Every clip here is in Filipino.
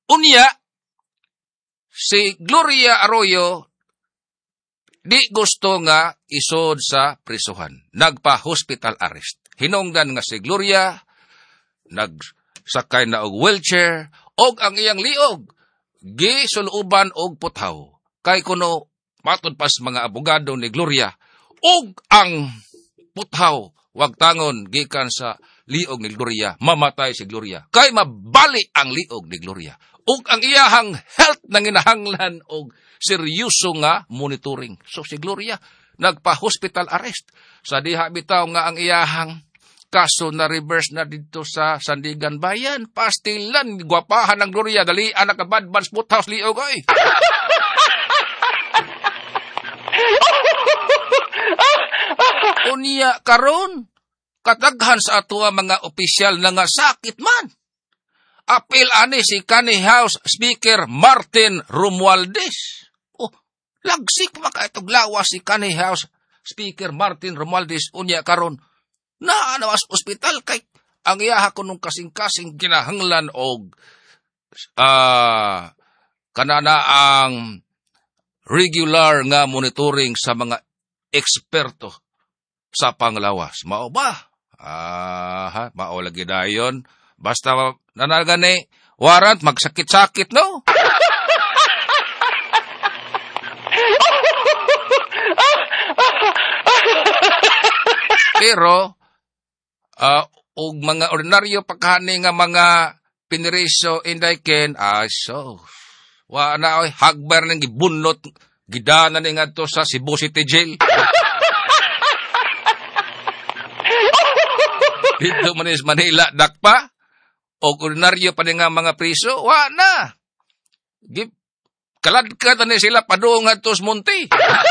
Unya, si Gloria Arroyo, di gusto nga isod sa prisuhan. Nagpa-hospital arrest. Hinungdan nga si Gloria, nagsakay na og wheelchair, og ang iyang liog, gisuluban og puthaw. Kay kuno, matod pas mga abogado ni Gloria, og ang puthaw, wag tangon, gikan sa liog ni Gloria, mamatay si Gloria. Kay mabali ang liog ni Gloria. Og ang iyahang health na ginahanglan og seryoso nga monitoring. So si Gloria, nagpa-hospital arrest. Sa diha bitaw nga ang iyahang kaso na reverse na dito sa Sandigan Bayan. Pastilan, gwapahan ng Gloria, dali anak ka bad bands puthouse liog ay. Unya karon, kataghan sa ato mga opisyal na nga sakit man. Apil ani si Canny House Speaker Martin Romualdez. Oh, lagsik makaitog lawas si Canny House Speaker Martin Romualdez. Unya karon, naanawas ospital kay ang iyaha ko nung kasing-kasing kinahanglan og kanana ang regular nga monitoring sa mga eksperto sa panglawas. Mao ba? Mao lagi dayon. Basta nanagani warrant magsakit-sakit no. Pero og mga ordinaryo pagkani nga mga piniriso inday ken so wa na oy hagbar nang gibunot gidana ni ngadto sa Cebu City Jail. Dito man is Manila dakpa og ordinaryo pa nga mga priso wa na. Kaladkad ni sila padung ngadto sa Monte.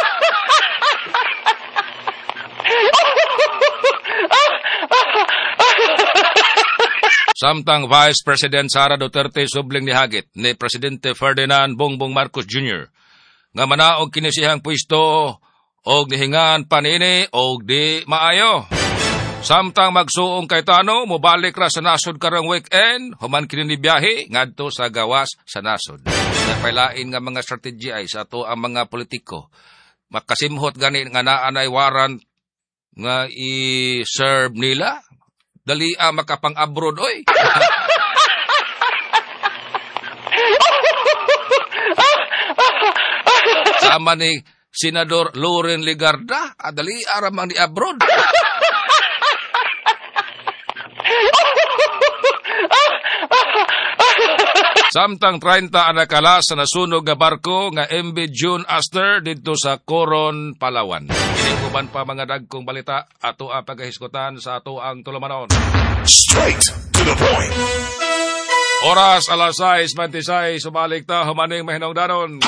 Samtang Vice President Sara Duterte subling ni hagit ni Presidente Ferdinand Bongbong Marcos Jr. nga manaog kini siyang pwesto og nihingan panini og di maayo. Samtang magsuong kay Tano, mobalik ra sa nasod karong weekend, human kini ni biyahe ngadto sa gawas sa nasod. Napailain nga mga strategy ay sa ato ang mga politiko. Makasimhot gani nga naanay warrant nga i-serve nila. Dali makapang-abroad, oy. Sama ni Senador Loren Legarda, dali aramang ni abroad. Samtang 30 anakala sa nasunog nga barko nga MV June Aster dito sa Coron, Palawan. Ininguban pa mga dagkong balita ato ang pagkahiskutan sa ato ang tulumanon. Straight to the point. Oras alas 6:26, sumalik ta humaning mahinungdanon.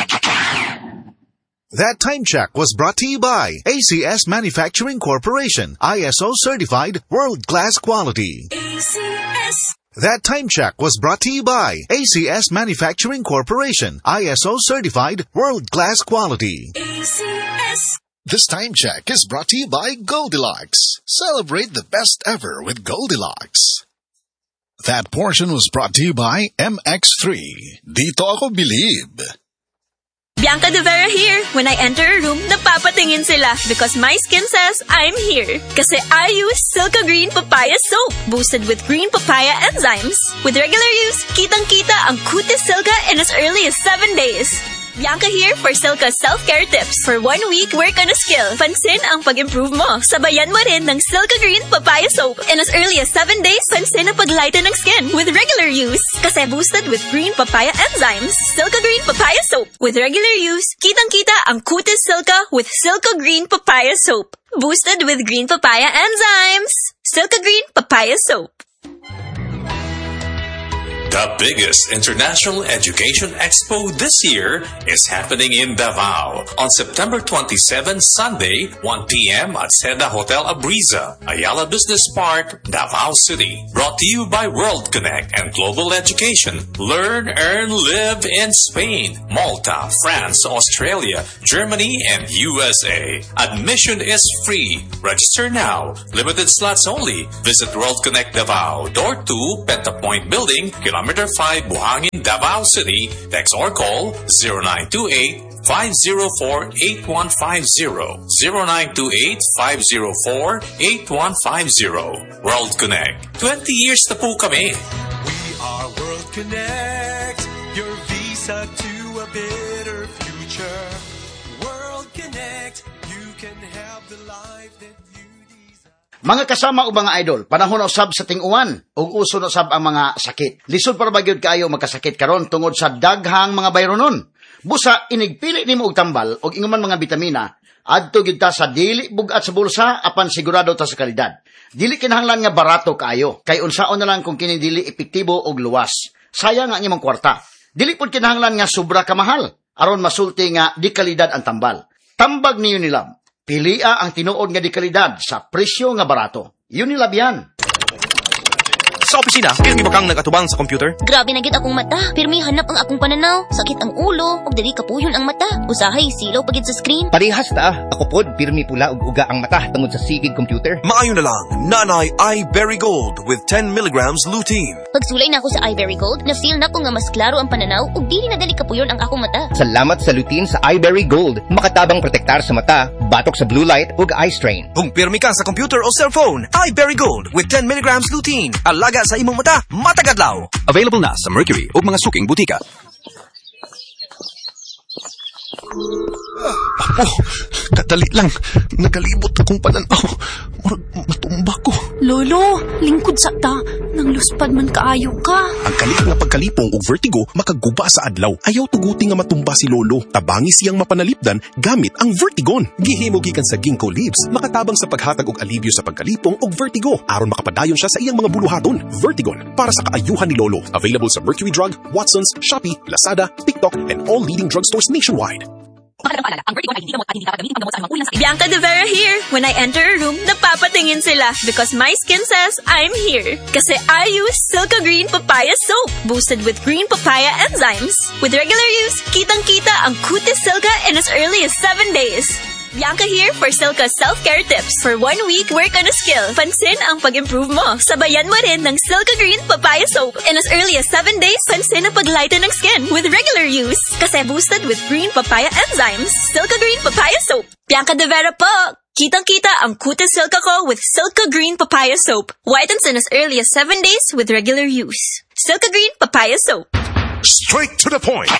That time check was brought to you by ACS Manufacturing Corporation, ISO certified world-class quality. ACS. That time check was brought to you by ACS Manufacturing Corporation, ISO certified world-class quality. ACS. This time check is brought to you by Goldilocks. Celebrate the best ever with Goldilocks. That portion was brought to you by MX3. Dito ako believe. Bianca De Vera here. When I enter a room, napapatingin sila because my skin says I'm here. Kasi I use Silka Green Papaya Soap, boosted with green papaya enzymes. With regular use, kitang-kita ang kutis Silka in as early as 7 days. Bianca here for Silka's self-care tips. For 1 week, work on a skill. Pansin ang pag-improve mo. Sabayan mo rin ng Silka Green Papaya Soap. In as early as 7 days, pansin ang pag-lighten ng skin with regular use. Kasi boosted with green papaya enzymes. Silka Green Papaya Soap. With regular use, kitang-kita ang kutis Silka with Silka Green Papaya Soap. Boosted with green papaya enzymes. Silka Green Papaya Soap. The biggest international education expo this year is happening in Davao on September 27, Sunday, 1 p.m. at Seda Hotel Abriza, Ayala Business Park, Davao City. Brought to you by World Connect and Global Education. Learn, earn, live in Spain, Malta, France, Australia, Germany, and USA. Admission is free. Register now. Limited slots only. Visit World Connect Davao, Door 2, Pentapoint Building, Kilometer Kilometer 5, Buhangin, Davao City. Text or call 0928-504-8150. 0928-504-8150. World Connect. 20 years na po kami. We are World Connect, your visa to a better future. World Connect, you can have the life that you desire. Mga kasama o mga idol, panahon usab sa ting-uwan ug uso na usab ang mga sakit. Lisod para ba gyud kaayo magkasakit karon tungod sa daghang mga bayronon. Busa inigpili nimo og tambal og inguman mga bitamina adto gyud ta sa dili bugat sa bulsa apan sigurado ta sa kalidad. Dili kinahanglan nga barato kaayo kay unsaon na lang kung kini dili epektibo og luwas. Sayang nga imong kwarta. Dili pud kinahanglan nga sobra ka mahal aron masulti nga di kalidad ang tambal. Tambag ni Unilab. Pilia ang tinuod nga di kalidad sa presyo nga barato. Unilab yan. Sa opisina, pirmi ba kang nagatubang sa computer? Grabe na gyud akong mata. Pirmi hanap ang akong pananaw. Sakit ang ulo, ug dili kapuyon ang mata. Usahay silaw pagid sa screen. Parehas ta. Ako pod pirmi pula ug uga ang mata tungod sa sigig computer. Maayo na lang, Nanay iBerry Gold with 10 milligrams lutein. Pagsulay na ako sa iBerry Gold, na-feel na ko nga mas klaro ang pananaw ug dili na dali kapuyon ang akong mata. Salamat sa lutein sa iBerry Gold. Makatabang protektar sa mata, batok sa blue light ug eye strain. Kung pirmi ka sa computer o cellphone, iBerry Gold with 10 milligrams lutein. Alaga sa imong mata, matagadlaw. Available na sa Mercury ug mga suking butika. Apo, kadali lang. Nagalibot akong pananaw. Murag matumba ko. Lolo, lingkod sa ta. Nang luspad man kaayo ka. Ang kalit nga pagkalipong og vertigo makaguba sa adlaw. Ayaw tuguti nga matumba si Lolo. Tabangi siyang mapanalipdan gamit ang Vertigon. Gihimo gikan sa ginkgo leaves. Makatabang sa paghatag og alibyo sa pagkalipong og vertigo. Aron makapadayon siya sa iyang mga buluhaton. Vertigon para sa kaayuhan ni Lolo. Available sa Mercury Drug, Watson's, Shopee, Lazada, TikTok, and all leading drugstores nationwide. Bianca De Vera here. When I enter a room, napapatingin sila because my skin says I'm here. Kasi I use Silka Green Papaya Soap, boosted with green papaya enzymes. With regular use, kitang-kita ang kutis Silka in as early as 7 days. Bianca here for Silka self-care tips. For 1 week, work on a skill. Pansin ang pag-improve mo. Sabayan mo rin ng Silka Green Papaya Soap. In as early as 7 days, pansin ang paglighten ng skin with regular use. Kasi boosted with green papaya enzymes. Silka Green Papaya Soap. Bianca De Vera po! Kitang-kita ang kutis Silka ko with Silka Green Papaya Soap. Whitens in as early as 7 days with regular use. Silka Green Papaya Soap. Straight to the point.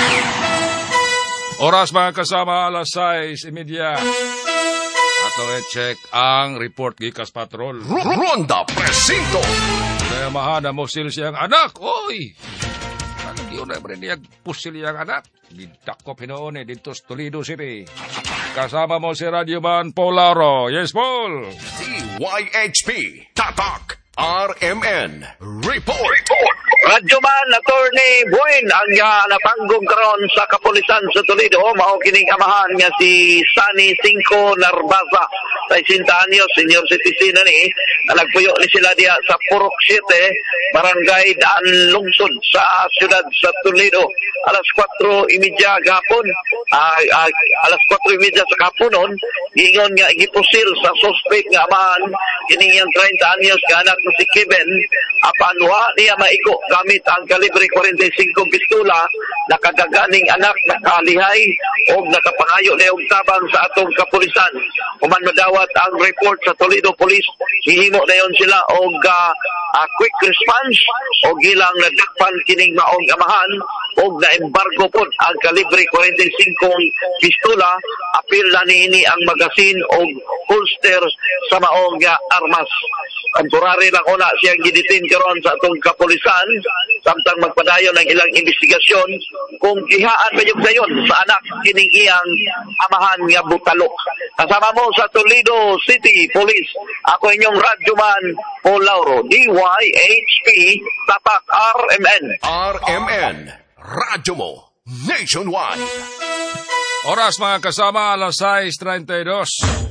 Oras mga kasama, alas 6:30. Ato check ang report gikas patrol. Ronda Presinto. Kaya mahana mo siyang anak. Oy! Yun na rin niya pusil yung anak. Didakop hinoon dito sa Toledo City. Kasama mo si Radyoman Paul Lauro. Yes, Paul. TYHP. Tatak. RMN. Report. Radyoman Attorney Buen ang napanggong karon sa kapulisan sa Toledo. Mao kining amahan nga si Sunny Cinco Narbaza, 60 anyos, senior citizen na ni. Nagpuyo ni sila diya sa Purok 7, Barangay Daan Lungsod sa siyudad sa Toledo. Alas 4:30 gahapon. Alas 4:30 sa kapunon, gingon nga gipusil sa suspect nga amahan kining 30 anyos nga anak si Kevin. Apan wa niya maiko gamit ang kalibre 45 pistola. Nakagaganing anak nakalihay o nakapangayo na yung tabang sa atong kapulisan. Kuman madawat ang report sa Toledo Police, hihimo na yon sila og quick response o gilang nadakpan kining maong amahan o na-embargo po ang kalibre 45 pistola. Apil na niini ang magasin o holster sa maong armas. Temporary lang una siyang giditin karon sa atong kapulisan samtang magpadayon ng ilang investigasyon kung gihaan ba yung dayon sa anak kining iyang amahan nga butalo. Kasama mo sa Toledo City Police, ako inyong radyoman Paul Lauro, DYHP, Tatak RMN. RMN, radyo mo, nationwide. Oras mga kasama, alas 6:32.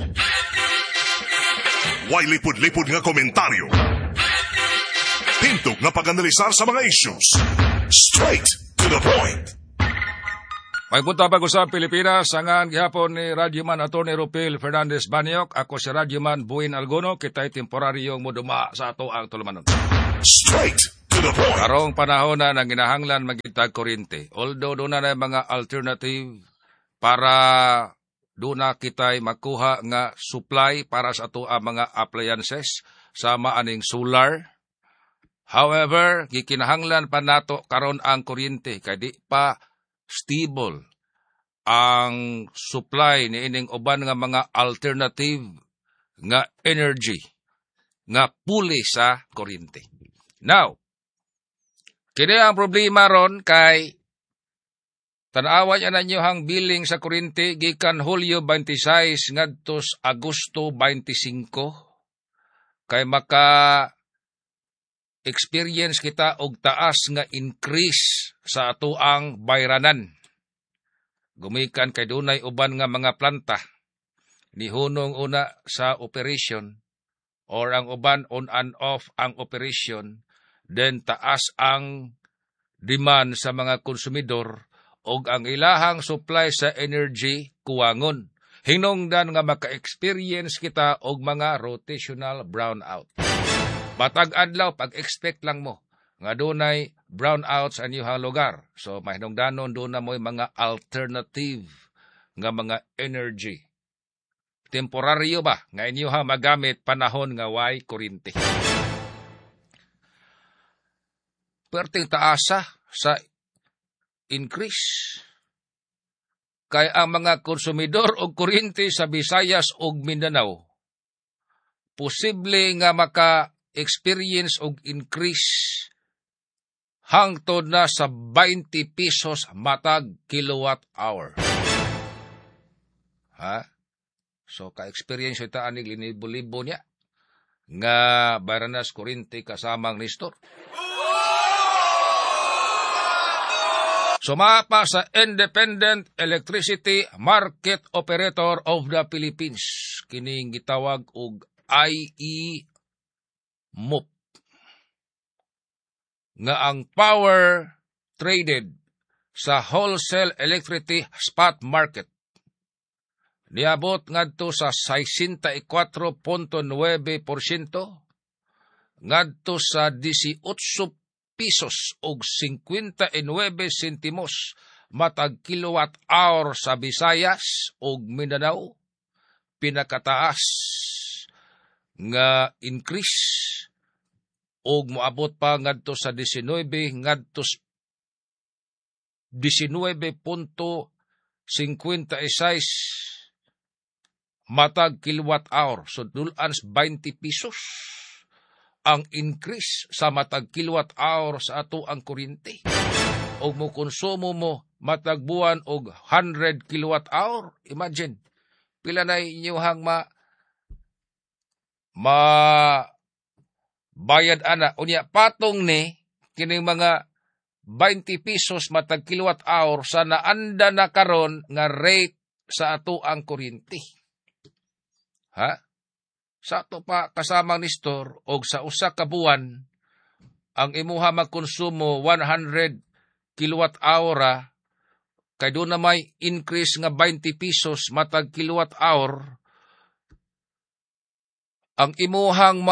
Way lipod-lipod nga komentaryo. Pintok nga pag-analisar sa mga issues. Straight to the point. May punta pag-usap Pilipinas, sangan gihapon ni Radyoman Atty. Rupil Fernandez Baniok. Ako si Radyoman Buin Alguno, kita'y temporaryong muduma sa ato ang tulumanon. Straight Karong panahon na nang ginahanglan magitag kuryente. Although doon na mga alternative para doon na kita'y makuha nga supply para sa ato ang mga appliances sama aning solar. However, gikinahanglan pa nato karon ang kuryente kay di pa stable ang supply ni ining uban nga mga alternative nga energy nga puli sa kuryente. Now, kini ang problema ron kay tanawa niya na hang billing sa kuryente gikan Hulyo 26 ngadtos Agosto 25 kay maka experience kita og taas nga increase sa atoang bayranan. Gumikan kay dunay uban nga mga planta ni hunong una sa operation or ang uban on and off ang operation, then taas ang demand sa mga konsumidor og ang ilahang supply sa energy kuwangon. Hinungdan nga maka-experience kita og mga rotational brownout. Matag adlaw pag-expect lang mo nga dunay brownout sa inyong lugar. So mahinungdanon doon na mo'y mga alternative nga mga energy. Temporaryo ba nga inyong magamit panahon nga way kuryente. Perting taasa sa increase. Kay ang mga konsumidor og kuryente sa Visayas ug Mindanao, posible nga maka-experience og increase hangtod na sa 20 pesos matag kilowatt hour. Ha? So, ka-experience ito aning linibo-libo niya nga baranas kuryente kasamang Nestor. Sumapa sa Independent Electricity Market Operator of the Philippines. Kining gitawag og IEMOP. Nga ang power traded sa wholesale electricity spot market niabot ngadto sa 64.9%, ngadto sa 18 pesos og 59 sentimos matag kilowatt hour sa Visayas ug Mindanao. Pinakataas nga increase og moabot pa ngadto sa 19 ngadto 19.56 matag kilowatt hour. So dulan 20 pesos ang increase sa matag kilowatt hour sa ato ang kuryente. O mo konsumo mo matag buwan og 100 kilowatt hour. Imagine, pila na inyuhang bayad ana. Unya patong ni kining mga 20 pesos matag kilowatt hour sa naanda na karon nga rate sa ato ang kuryente. Ha? Sa ato pa kasamang Nestor og sa usa ka buwan ang imuha magkonsumo 100 kilowatt hour kay doon na may increase nga 20 pesos matag kilowatt hour, ang imuhang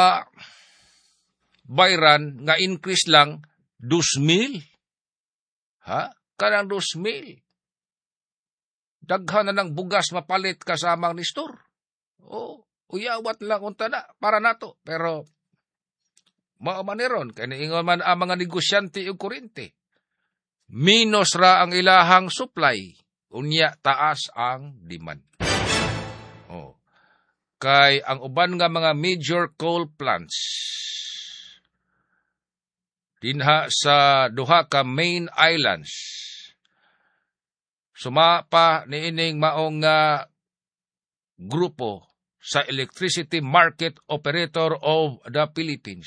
bayran nga increase lang 2,000. Ha? Kanang 2,000. Daghan na ng bugas mapalit kasamang Nestor. Oh, uyawat lang unta na para nato. Pero maamaniron kay niingon man ang mga negosyante og kuryente. Minus ra ang ilahang supply, unya taas ang demand. Oh. Kay ang uban nga mga major coal plants dinha sa duha ka main islands, sumapa niining maong grupo sa Electricity Market Operator of the Philippines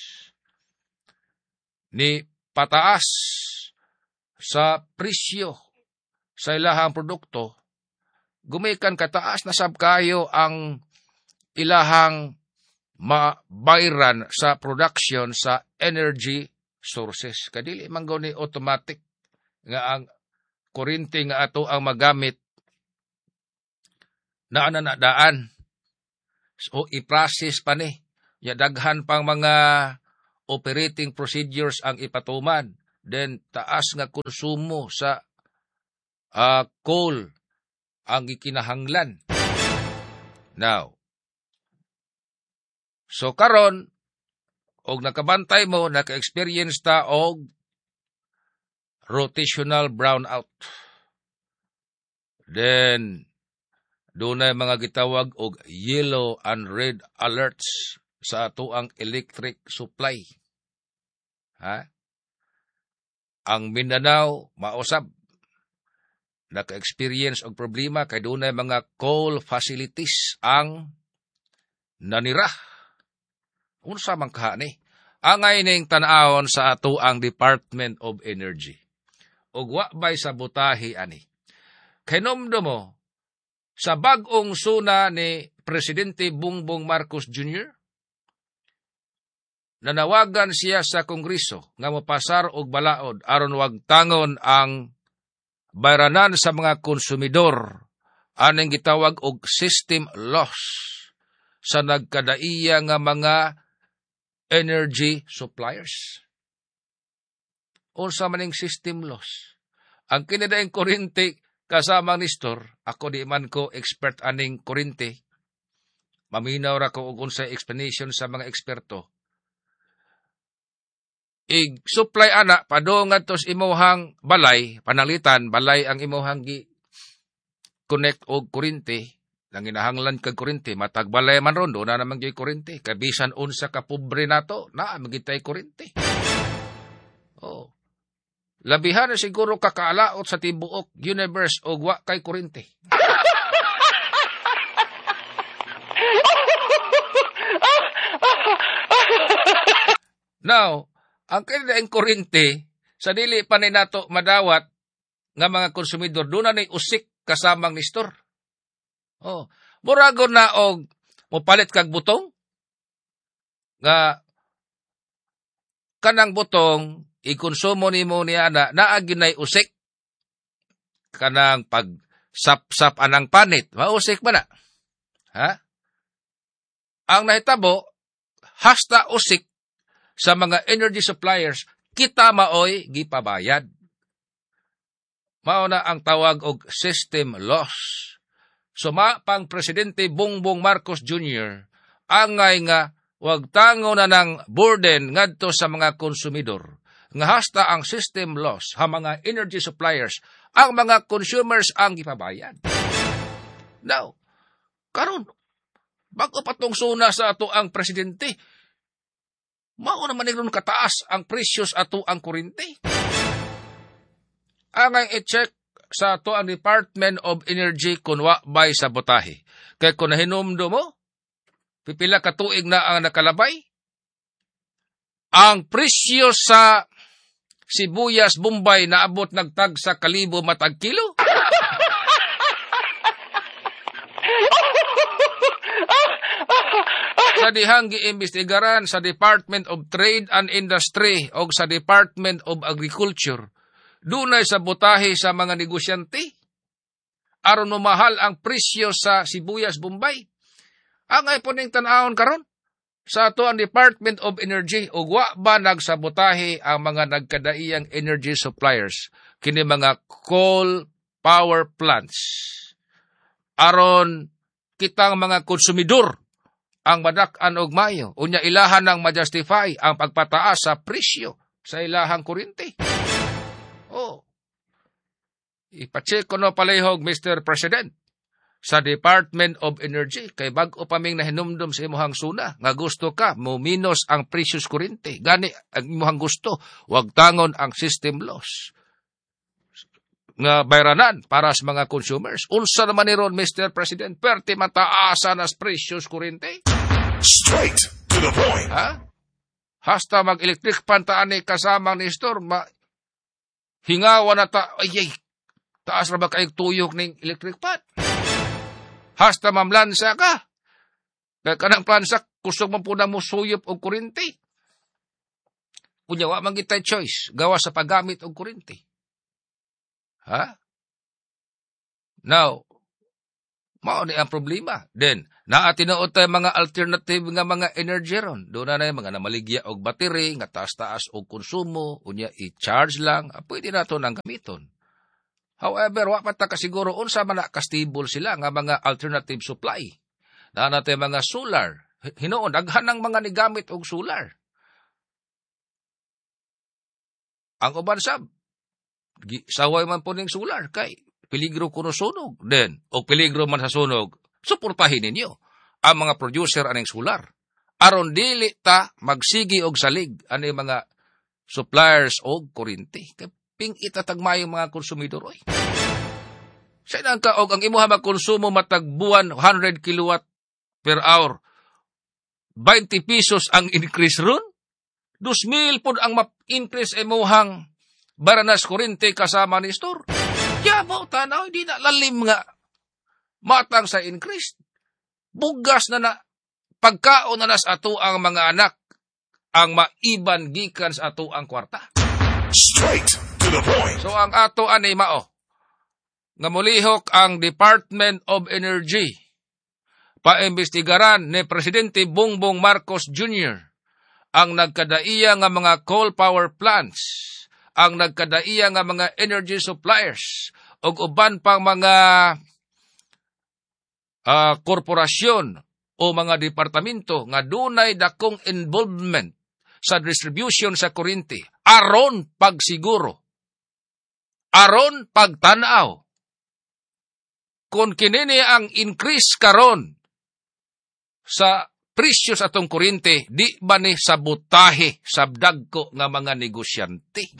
ni pataas sa presyo sa ilahang produkto, gumikan kataas na sab kayo ang ilahang mabayran sa production sa energy sources. Kadili man ni automatic nga ang kuryente nga ato ang magamit na ananadaan. So, i-process pa ni. Ya daghan pang mga operating procedures ang ipatuman. Then, taas nga konsumo sa coal ang ikinahanglan. Now, so karon, og nakabantay mo, naka-experience ta og rotational brownout. Then, doon ay mga gitawag og yellow and red alerts sa ato ang electric supply. Ha? Ang Mindanao, mausab, naka-experience og problema kay doon ay mga coal facilities ang nanira. Unsa man kaha ni? Angay ning tan-awon sa ato ang Department of Energy. Og wa bay sa butahi ani. Kay nomdo mo, sa bag-ong suna ni Presidente Bongbong Marcos Jr., nanawagan siya sa Kongreso nga mapasar og balaod aron wag tangon ang bayranan sa mga konsumidor aning gitawag og system loss sa nagkadaiya nga mga energy suppliers. Unsa maning system loss? Ang kinadaing kuryente kasamang Nestor, ako di man ko expert aning kuryente. Maminaw ra ko og unsay explanation sa mga eksperto. I-supply ana padung ngadto sa imuhang balay, panalitan balay ang imuhang gi-connect og kuryente. Nang inahanglan kag kuryente, matag balay man ron, doon na naman gi kuryente. Kabisan unsa ka pobre nato, na magitay kuryente. Oh. Labihan na siguro kakaalaot sa tibuok universe og wa kay kuryente. Now, ang kailangang kuryente, sa dili pa ni nato madawat nga mga konsumidor, doon na ni usik kasamang Nestor. Oh, muragon na og mopalit kag butong nga kanang butong ikonsumo nimo niya naa ginay usik kanang pag sap-sap anang panit, mausik ba na? Ha? Ang nahitabo hasta usik sa mga energy suppliers kita maoy gipabayad. Mao na ang tawag og system loss. Sumapang Presidente Bongbong Marcos Jr. angay nga wag tango na ng burden ngadto sa mga konsumidor nga hasta ang system loss ha mga energy suppliers ang mga consumers ang gipabayad. Now, karon bago patong suna sa ato ang presidente, mao naman nilun kataas ang presyos ato ang kuryente. Angay i-check sa ato ang Department of Energy kung wa bay sa botahe. Kaya kung nahinumdo mo, pipila ka tuig na ang nakalabay, ang presyo sa sibuyas Bombay naabot nagtag sa 1,000 matag kilo. Sa dihang giimbestigaran sa Department of Trade and Industry o sa Department of Agriculture, dunay sa botahe sa mga negosyante aron mamahal ang presyo sa sibuyas Bombay. Ang ay puning tan-awon karon sa ato ang Department of Energy ug wa ba nagsabotahe ang mga nagkadaiyang energy suppliers kini mga coal power plants aron kitang mga konsumidor ang madak-an og mayo unya ilahan nang ma-justify ang pagpataas sa presyo sa ilahang kuryente. Oh. Ipacheck ko no palihog, Mr. President, sa Department of Energy, kay bag-o paming nahinumdum sa imuhang suna, nga gusto ka, muminos ang presyos kuryente. Gani, ang imuhang gusto, wag tangon ang system loss. Nga bayranan para sa mga consumers. Unsa naman ni ron, Mr. President, perti mataasan as presyos kuryente? Straight to the point. Ha? Hasta mag-electric pantaan ni kasamang ni Nestor, hingawa na ay, taas na ba kayong tuyok ng electric pan? Hasta mamlansa ka. Kaya kanang plansa, kusog man po na mo suyop o kurinti. Kunyawa man kita choice, gawa sa paggamit o kurinti. Ha? Now, Mao ni ang problema. Then, naatinood tayo mga alternative nga mga energy ron. Doon na mga namaligya og battery, nga taas-taas og konsumo, unya i-charge lang, pwede na ito nang gamiton. However, wapat na kasiguro unsa man ka-stable sila nga mga alternative supply. Na natin mga solar. Hinoon, daghan ng mga nigamit og solar. Ang uban sab, saway man po ning solar, kay peligro kuno sunog. Then, o peligro man sa sunog, suportahin ninyo ang mga producer aning solar. Aron dili ta magsigi og salig ani mga suppliers og kuryente. Ping itatagmayong mga konsumidor oy. Sa nang ka og ang imuha magkonsumo matag buwan 100 kilowatt per hour. 20 pesos ang increase ron. 2,000 pud ang ma-increase imuhang baranas kuryente kasama ni store. Yabaw tanaw, hindi na lalim nga. Matang sa increase. Bugas na pagkaon na nas ato ang mga anak, ang maiban gikan sa ato ang kwarta. Straight to the point. So ang ato ani mao, nga mulihok ang Department of Energy, paimbestigaran ni Presidente Bongbong Marcos Jr. ang nagkadaiya nga mga coal power plants, ang nagkadaiya nga mga energy suppliers, o uban pang mga korporasyon o mga departamento nga dunay dakong involvement sa distribution sa kuryente, aron pagsiguro, aron pagtanaw, kung kinini ang increase karon sa presyo sa atong kuryente, di ba ni sabotahe sa dagko nga mga negosyante?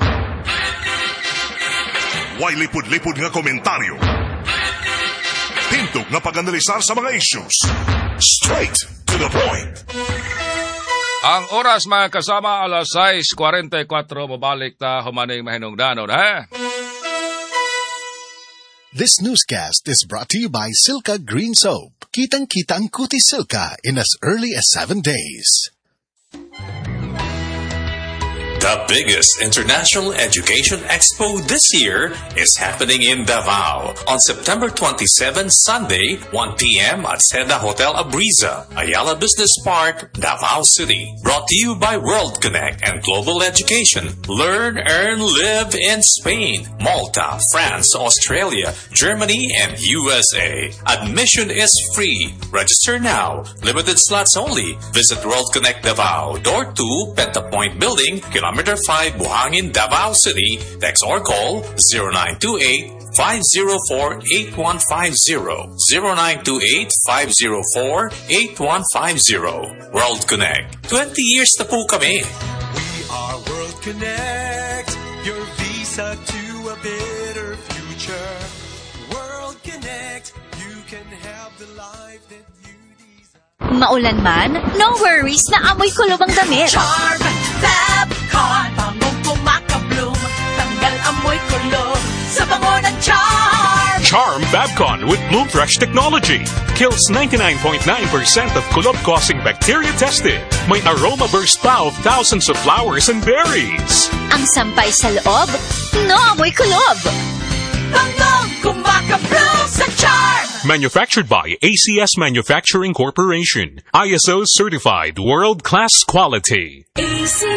Way lipod-lipod nga komentaryo. Tintog nga pag-analisar sa mga issues. Straight to the point. Ang oras mga kasama, alas 6:44, mabalik ta humaning mahinungdanon, ha? This newscast is brought to you by Silka Green Soap. Kitang-kita ang kutis Silka in as early as 7 days. The biggest international education expo this year is happening in Davao on September 27, Sunday, 1 p.m. at Seda Hotel Abriza, Ayala Business Park, Davao City. Brought to you by World Connect and Global Education. Learn, earn, live in Spain, Malta, France, Australia, Germany, and USA. Admission is free. Register now. Limited slots only. Visit World Connect Davao, Door 2, Pentapoint Building, Kilometer 5, Buhangin, Davao City. Text or call 0928-504-8150. 0928-504-8150. World Connect. 20 years na po kami. We are World Connect. Your visa to a better future. World Connect. You can have the life that you desire. Maulan man, no worries na amoy kulob ang damit. Charm Fabcon, bangong kumaka-bloom, tanggal amoy kulob sa bango ng Charm. Charm Fabcon with Bloom Fresh technology kills 99.9% of kulob-causing bacteria tested. May aroma burst pa of thousands of flowers and berries. Ang sampay sa loob, no amoy kulob. Bangong kumaka-bloom sa Charm. Manufactured by ACS Manufacturing Corporation. ISO certified world-class quality.